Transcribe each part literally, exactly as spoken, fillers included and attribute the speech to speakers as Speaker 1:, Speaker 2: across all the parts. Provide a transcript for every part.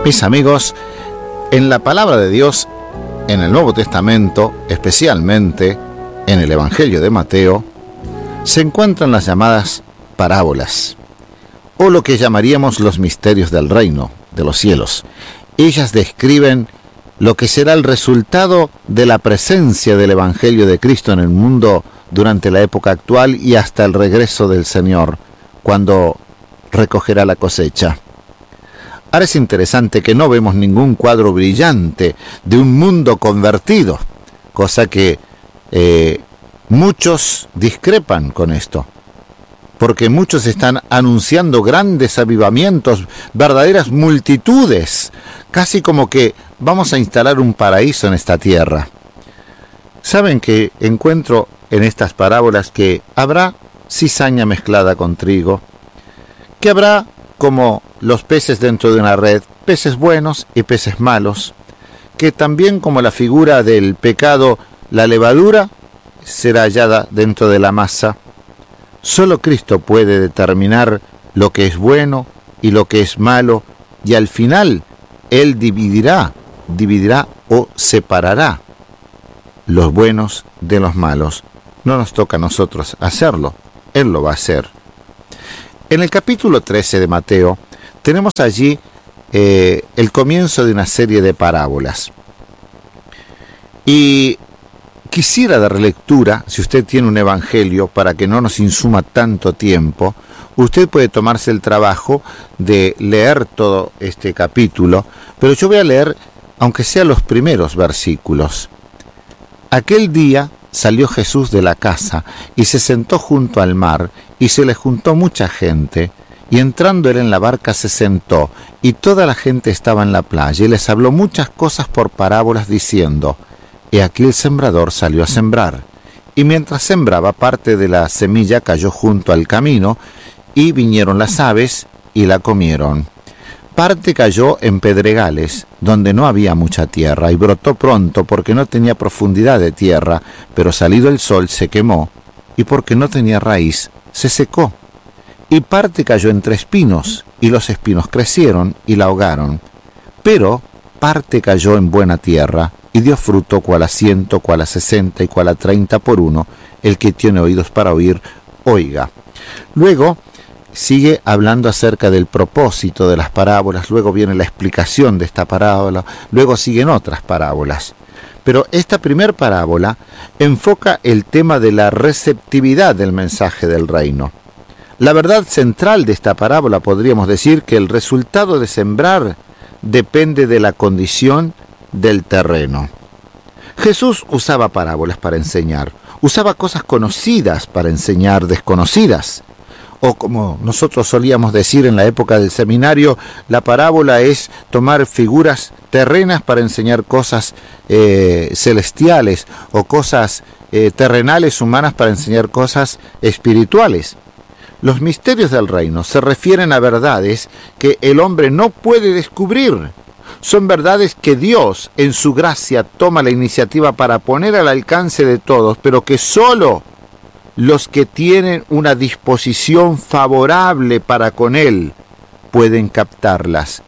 Speaker 1: Mis amigos, en la palabra de Dios, en el Nuevo Testamento, especialmente en el Evangelio de Mateo, se encuentran las llamadas parábolas, o lo que llamaríamos los misterios del reino de los cielos. Ellas describen lo que será el resultado de la presencia del Evangelio de Cristo en el mundo durante la época actual y hasta el regreso del Señor, cuando recogerá la cosecha. Ahora es interesante que no vemos ningún cuadro brillante de un mundo convertido, cosa que eh, muchos discrepan con esto, porque muchos están anunciando grandes avivamientos, verdaderas multitudes, casi como que vamos a instalar un paraíso en esta tierra. Saben que encuentro en estas parábolas que habrá cizaña mezclada con trigo, que habrá como los peces dentro de una red, peces buenos y peces malos, que también como la figura del pecado, la levadura será hallada dentro de la masa. Solo Cristo puede determinar lo que es bueno y lo que es malo, y al final Él dividirá, dividirá o separará los buenos de los malos. No nos toca a nosotros hacerlo, Él lo va a hacer. En el capítulo trece de Mateo tenemos allí eh, el comienzo de una serie de parábolas. Y quisiera dar lectura, si usted tiene un evangelio, para que no nos insuma tanto tiempo, usted puede tomarse el trabajo de leer todo este capítulo, pero yo voy a leer, aunque sea los primeros versículos. Aquel día salió Jesús de la casa y se sentó junto al mar, y se le juntó mucha gente, y entrando él en la barca se sentó, y toda la gente estaba en la playa, y les habló muchas cosas por parábolas, diciendo: He aquí el sembrador salió a sembrar, y mientras sembraba, parte de la semilla cayó junto al camino, y vinieron las aves y la comieron. Parte cayó en pedregales, donde no había mucha tierra, y brotó pronto porque no tenía profundidad de tierra, pero salido el sol se quemó, y porque no tenía raíz, se secó. Y parte cayó entre espinos, y los espinos crecieron y la ahogaron. Pero parte cayó en buena tierra, y dio fruto cual a ciento, cual a sesenta y cual a treinta por uno. El que tiene oídos para oír, oiga. Luego sigue hablando acerca del propósito de las parábolas, luego viene la explicación de esta parábola, luego siguen otras parábolas. Pero esta primer parábola enfoca el tema de la receptividad del mensaje del reino. La verdad central de esta parábola, podríamos decir que el resultado de sembrar depende de la condición del terreno. Jesús usaba parábolas para enseñar, usaba cosas conocidas para enseñar desconocidas. O como nosotros solíamos decir en la época del seminario, la parábola es tomar figuras terrenas para enseñar cosas eh, celestiales, o cosas eh, terrenales humanas para enseñar cosas espirituales. Los misterios del reino se refieren a verdades que el hombre no puede descubrir. Son verdades que Dios, en su gracia, toma la iniciativa para poner al alcance de todos, pero que solo los que tienen una disposición favorable para con Él pueden captarlas.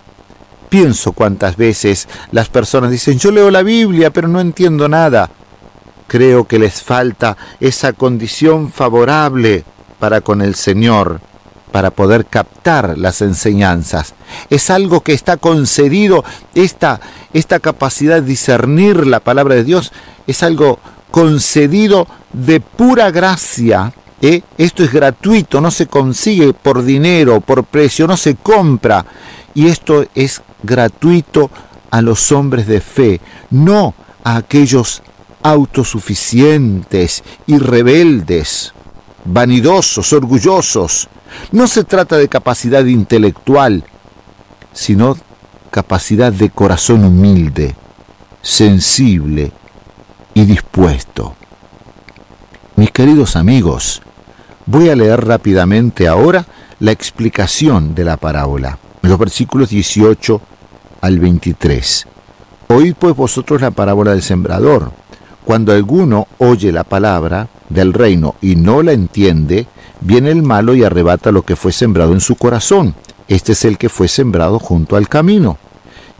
Speaker 1: Pienso cuántas veces las personas dicen: yo leo la Biblia, pero no entiendo nada. Creo que les falta esa condición favorable para con el Señor, para poder captar las enseñanzas. Es algo que está concedido, esta, esta capacidad de discernir la palabra de Dios, es algo concedido de pura gracia. ¿eh? Esto es gratuito, no se consigue por dinero, por precio, no se compra. Y esto es gratuito a los hombres de fe, no a aquellos autosuficientes y rebeldes, vanidosos, orgullosos. No se trata de capacidad intelectual, sino capacidad de corazón humilde, sensible y dispuesto. Mis queridos amigos, voy a leer rápidamente ahora la explicación de la parábola, en los versículos dieciocho al veintitrés. Oíd pues vosotros la parábola del sembrador. Cuando alguno oye la palabra del reino y no la entiende, viene el malo y arrebata lo que fue sembrado en su corazón. Este es el que fue sembrado junto al camino.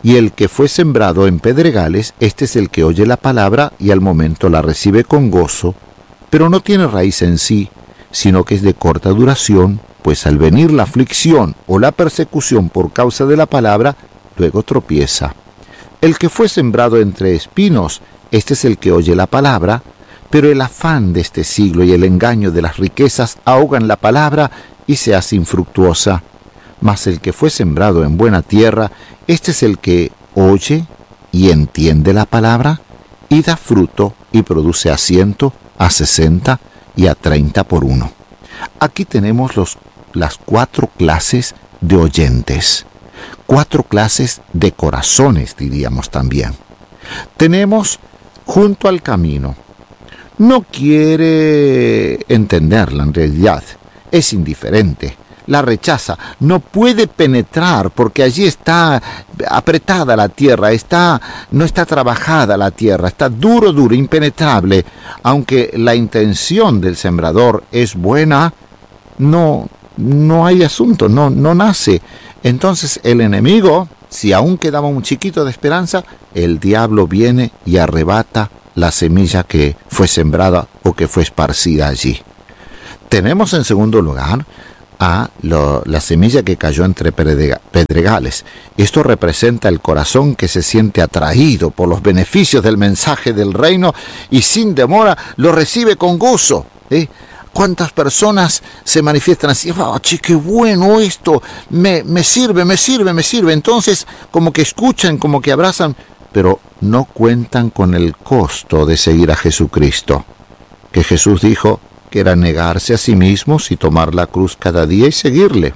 Speaker 1: Y el que fue sembrado en pedregales, este es el que oye la palabra y al momento la recibe con gozo, pero no tiene raíz en sí, sino que es de corta duración, pues al venir la aflicción o la persecución por causa de la palabra, luego tropieza. El que fue sembrado entre espinos, este es el que oye la palabra, pero el afán de este siglo y el engaño de las riquezas ahogan la palabra y se hace infructuosa. Mas el que fue sembrado en buena tierra, este es el que oye y entiende la palabra y da fruto y produce a ciento, a sesenta y a treinta por uno. Aquí tenemos los, las cuatro clases de oyentes, cuatro clases de corazones, diríamos también. Tenemos junto al camino. No quiere entenderla en realidad, es indiferente. La rechaza, no puede penetrar porque allí está apretada la tierra, está, no está trabajada la tierra, está duro, duro, impenetrable. Aunque la intención del sembrador es buena, no, no hay asunto, no, no nace. Entonces el enemigo, si aún quedaba un chiquito de esperanza, el diablo viene y arrebata la semilla que fue sembrada o que fue esparcida allí. Tenemos en segundo lugar a lo, la semilla que cayó entre pedregales. Esto representa el corazón que se siente atraído por los beneficios del mensaje del reino y sin demora lo recibe con gozo. ¿eh? ¿Cuántas personas se manifiestan así? ¡Ah, che, qué bueno esto! Me, me sirve, me sirve, me sirve. Entonces, como que escuchan, como que abrazan, pero no cuentan con el costo de seguir a Jesucristo. Que Jesús dijo que era negarse a sí mismos y tomar la cruz cada día y seguirle.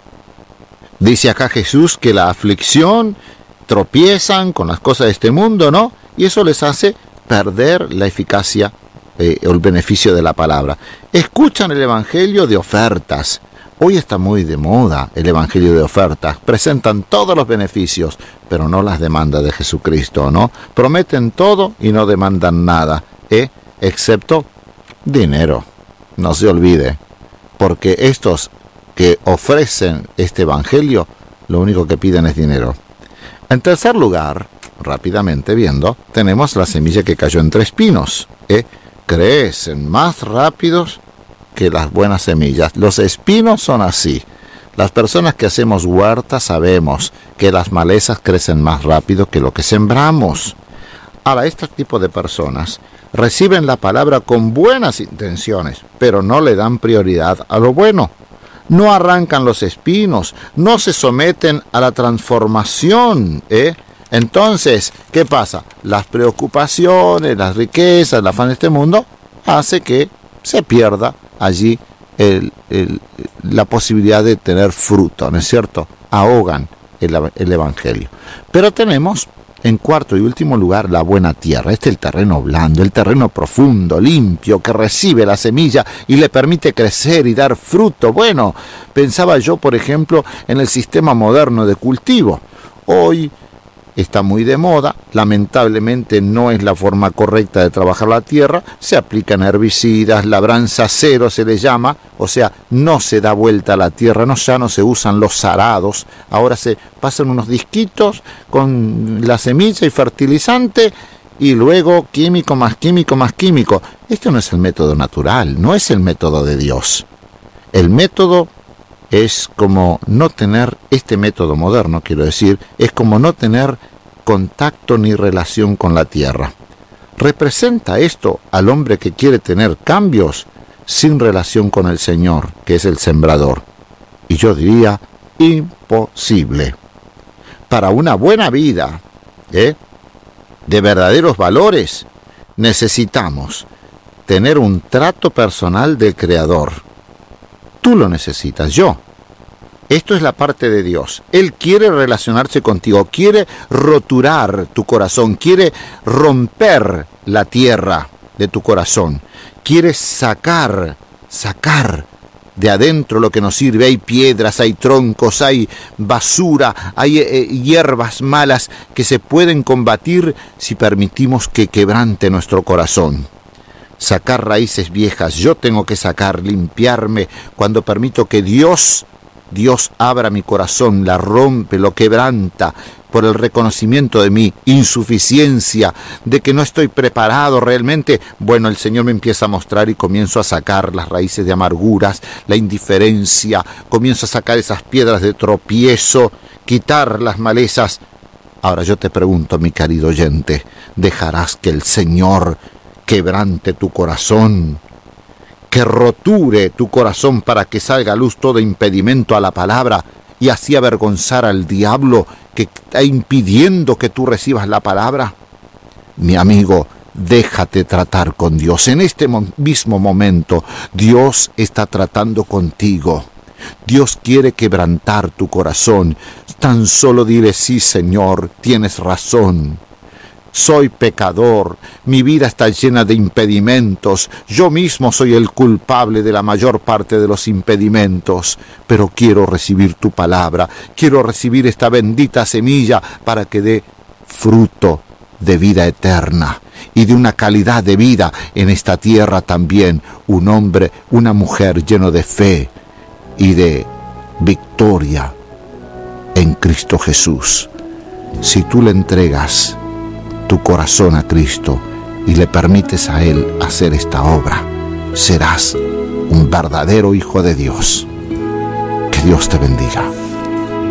Speaker 1: Dice acá Jesús que la aflicción tropiezan con las cosas de este mundo, ¿no? Y eso les hace perder la eficacia eh, o el beneficio de la palabra. Escuchan el evangelio de ofertas. Hoy está muy de moda el evangelio de ofertas. Presentan todos los beneficios, pero no las demandas de Jesucristo, ¿no? Prometen todo y no demandan nada, ¿eh? Excepto dinero. No se olvide, porque estos que ofrecen este evangelio, lo único que piden es dinero. En tercer lugar, rápidamente viendo, tenemos la semilla que cayó entre espinos. ¿eh? Crecen más rápidos que las buenas semillas. Los espinos son así. Las personas que hacemos huertas sabemos que las malezas crecen más rápido que lo que sembramos. Ahora, este tipo de personas reciben la palabra con buenas intenciones, pero no le dan prioridad a lo bueno. No arrancan los espinos, no se someten a la transformación. ¿eh? Entonces, ¿qué pasa? Las preocupaciones, las riquezas, el afán de este mundo, hace que se pierda allí el, el, la posibilidad de tener fruto, ¿no es cierto? Ahogan el, el evangelio. Pero tenemos en cuarto y último lugar, la buena tierra. Este es el terreno blando, el terreno profundo, limpio, que recibe la semilla y le permite crecer y dar fruto. Bueno, pensaba yo, por ejemplo, en el sistema moderno de cultivo. Hoy está muy de moda, lamentablemente no es la forma correcta de trabajar la tierra, se aplican herbicidas, labranza cero se le llama, o sea, no se da vuelta a la tierra, no, ya no se usan los arados, ahora se pasan unos disquitos con la semilla y fertilizante y luego químico más químico más químico. Esto no es el método natural, no es el método de Dios. El método es como no tener, este método moderno, quiero decir, es como no tener contacto ni relación con la tierra. ¿Representa esto al hombre que quiere tener cambios sin relación con el Señor, que es el sembrador? Y yo diría, imposible. Para una buena vida, ¿eh? de verdaderos valores, necesitamos tener un trato personal del Creador. Tú lo necesitas, yo. Esto es la parte de Dios. Él quiere relacionarse contigo, quiere roturar tu corazón, quiere romper la tierra de tu corazón, quiere sacar, sacar de adentro lo que nos sirve. Hay piedras, hay troncos, hay basura, hay eh, hierbas malas que se pueden combatir si permitimos que quebrante nuestro corazón. Sacar raíces viejas, yo tengo que sacar, limpiarme cuando permito que Dios Dios abra mi corazón, la rompe, lo quebranta, por el reconocimiento de mi insuficiencia, de que no estoy preparado realmente, bueno, el Señor me empieza a mostrar y comienzo a sacar las raíces de amarguras, la indiferencia, comienzo a sacar esas piedras de tropiezo, quitar las malezas. Ahora yo te pregunto, mi querido oyente, ¿dejarás que el Señor quebrante tu corazón, que roture tu corazón para que salga a luz todo impedimento a la palabra y así avergonzar al diablo que está impidiendo que tú recibas la palabra? Mi amigo, déjate tratar con Dios. En este mismo momento, Dios está tratando contigo. Dios quiere quebrantar tu corazón. Tan solo dile: sí, Señor, tienes razón. Soy pecador, mi vida está llena de impedimentos, yo mismo soy el culpable de la mayor parte de los impedimentos, pero quiero recibir tu palabra, quiero recibir esta bendita semilla para que dé fruto de vida eterna y de una calidad de vida en esta tierra también, un hombre, una mujer lleno de fe y de victoria en Cristo Jesús. Si tú le entregas tu corazón a Cristo y le permites a Él hacer esta obra, serás un verdadero hijo de Dios. Que Dios te bendiga.